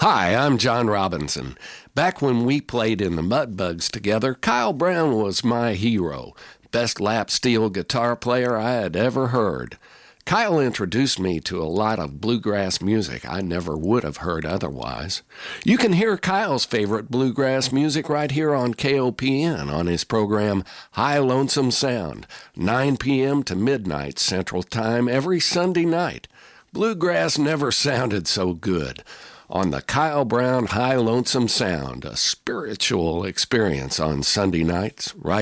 Hi, I'm John Robinson. Back when we played in the Mudbugs together, Kyle Brown was my hero, best lap steel guitar player I had ever heard. Kyle introduced me to a lot of bluegrass music I never would have heard otherwise. You can hear Kyle's favorite bluegrass music right here on KOPN on his program High Lonesome Sound, 9 p.m. to midnight Central Time every Sunday night. Bluegrass never sounded so good. On the Kyle Brown High Lonesome Sound, a spiritual experience on Sunday nights right